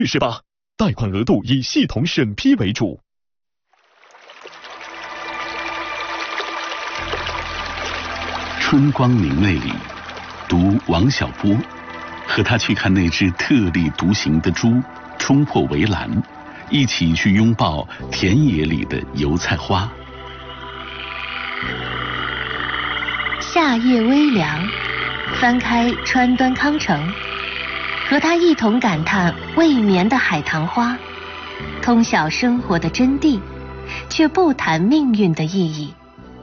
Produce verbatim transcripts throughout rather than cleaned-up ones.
是吧？贷款额度以系统审批为主。 春光明媚里，读王小波，和他去看那只特立独行的猪冲破围栏，一起去拥抱田野里的油菜花。 夏夜微凉，翻开川端康成，和他一同感叹未眠的海棠花，通晓生活的真谛，却不谈命运的意义。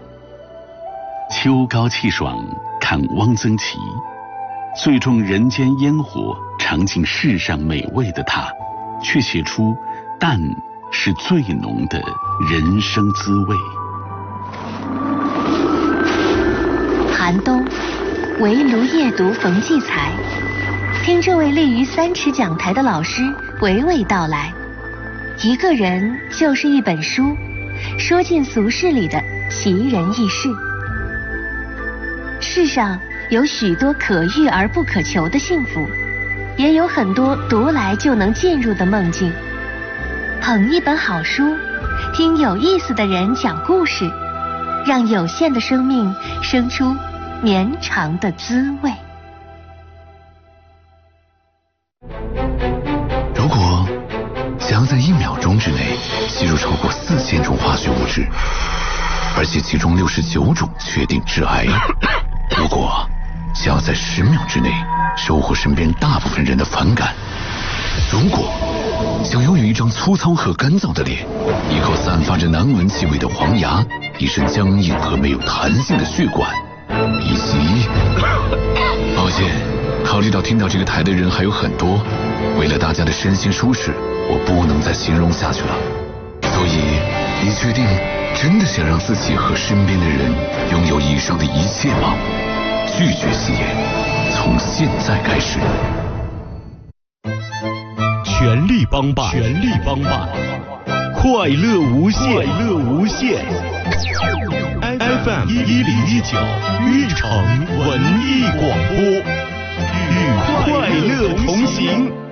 秋高气爽，看汪曾祺，最重人间烟火，尝尽世上美味的他，却写出淡是最浓的人生滋味。 寒冬，围炉夜读冯骥才，听这位立于三尺讲台的老师娓娓道来。一个人就是一本书，说尽俗世里的奇人异事。世上有许多可遇而不可求的幸福，也有很多读来就能进入的梦境。捧一本好书，听有意思的人讲故事，让有限的生命生出绵长的滋味。 如果想要在一秒钟之内吸入超过四千种化学物质，而且其中六十九种确定致癌；如果想要在十秒之内收获身边大部分人的反感；如果想拥有一张粗糙和干燥的脸，一口散发着难闻气味的黄牙，一身僵硬和没有弹性的血管，以及……抱歉，考虑到听到这个台的人还有很多，为了大家的身心舒适，我不能再形容下去了。所以，你确定真的想让自己和身边的人拥有以上的一切吗？拒绝吸烟，从现在开始。 全力帮办，全力帮办，快乐无限，快乐无限。F M 一零一九玉城文艺广播，与快乐同行。